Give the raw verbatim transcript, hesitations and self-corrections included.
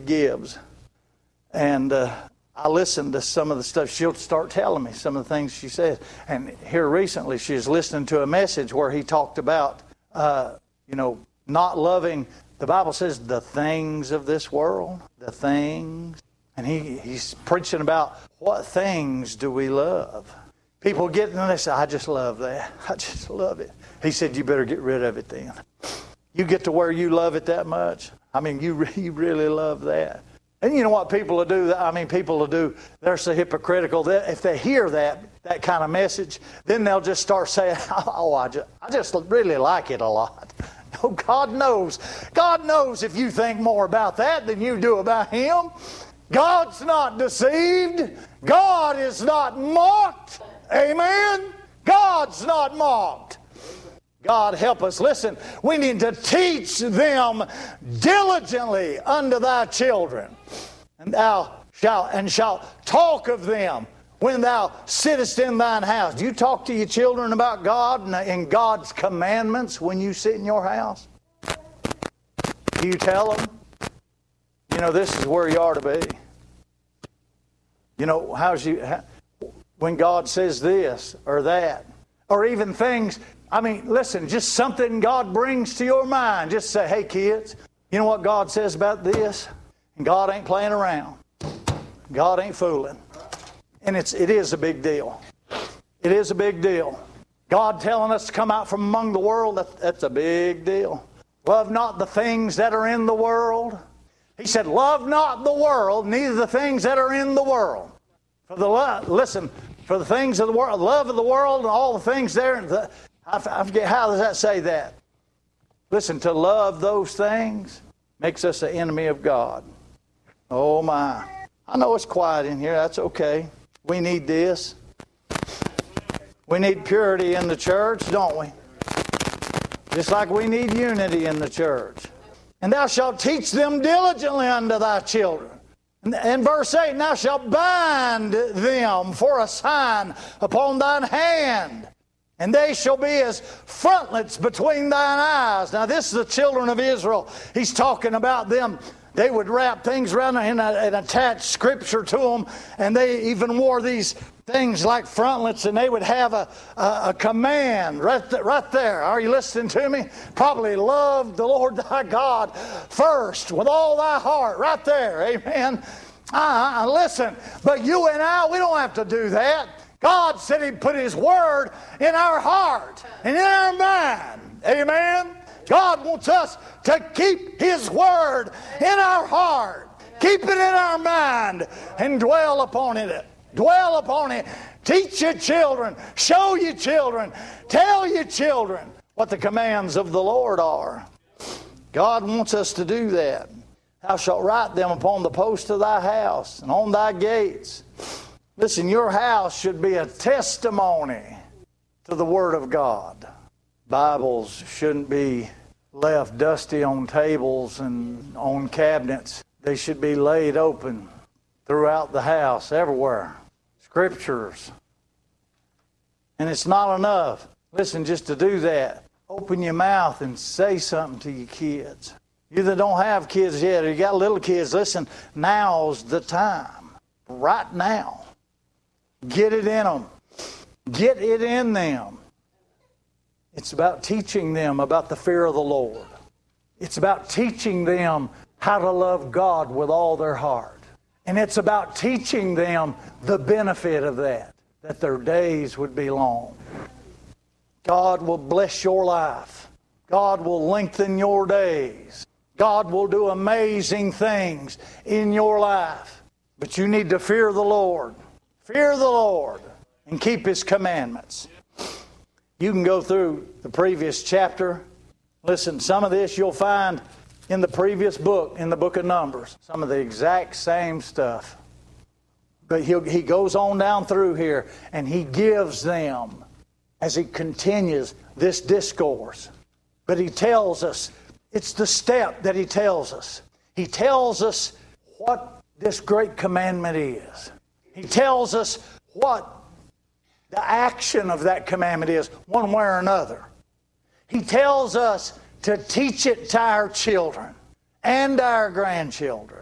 gives. And uh, I listen to some of the stuff. She'll start telling me some of the things she says. And here recently, she was listening to a message where he talked about, uh, you know, not loving. The Bible says the things of this world, the things. And he, he's preaching about what things do we love. People get in and they say, I just love that. I just love it. He said, you better get rid of it then. You get to where you love it that much. I mean, you, you really love that. And you know what people will do? I mean, people will do, they're so hypocritical that if they hear that, that kind of message, then they'll just start saying, oh, I just, I just really like it a lot. Oh, God knows. God knows if you think more about that than you do about Him. God's not deceived. God is not mocked. Amen? God's not mocked. God help us. Listen, we need to teach them diligently unto thy children. And thou shalt and shalt talk of them when thou sittest in thine house. Do you talk to your children about God and, and God's commandments when you sit in your house? Do you tell them? You know, this is where you are to be. You know, how's you how, when God says this or that, or even things. I mean, listen, just something God brings to your mind. Just say, hey, kids, you know what God says about this? And God ain't playing around. God ain't fooling. And it's, it is a big deal. It is a big deal. God telling us to come out from among the world, that, that's a big deal. Love not the things that are in the world. He said, love not the world, neither the things that are in the world. For the love, listen, for the things of the world, love of the world and all the things there, the, I forget, how does that say that? Listen, to love those things makes us an enemy of God. Oh my. I know it's quiet in here. That's okay. We need this. We need purity in the church, don't we? Just like we need unity in the church. And thou shalt teach them diligently unto thy children. And verse eight, and thou shalt bind them for a sign upon thine hand. And they shall be as frontlets between thine eyes. Now this is the children of Israel. He's talking about them. They would wrap things around and, and attach scripture to them. And they even wore these things like frontlets. And they would have a, a, a command right, th- right there. Are you listening to me? Probably love the Lord thy God first with all thy heart. Right there. Amen. Uh, listen, but you and I, we don't have to do that. God said He'd put His Word in our heart and in our mind. Amen? God wants us to keep His Word in our heart. Keep it in our mind and dwell upon it. Dwell upon it. Teach your children. Show your children. Tell your children what the commands of the Lord are. God wants us to do that. Thou shalt write them upon the posts of thy house and on thy gates. Listen, your house should be a testimony to the Word of God. Bibles shouldn't be left dusty on tables and on cabinets. They should be laid open throughout the house, everywhere. Scriptures. And it's not enough, listen, just to do that. Open your mouth and say something to your kids. You that don't have kids yet, or you got little kids, listen, now's the time. Right now. Get it in them. Get it in them. It's about teaching them about the fear of the Lord. It's about teaching them how to love God with all their heart. And it's about teaching them the benefit of that, that their days would be long. God will bless your life. God will lengthen your days. God will do amazing things in your life. But you need to fear the Lord. Fear the Lord and keep His commandments. You can go through the previous chapter. Listen, some of this you'll find in the previous book, in the book of Numbers. Some of the exact same stuff. But he he goes on down through here and he gives them, as he continues this discourse. But he tells us, it's the step that he tells us. He tells us what this great commandment is. He tells us what the action of that commandment is, one way or another. He tells us to teach it to our children and our grandchildren.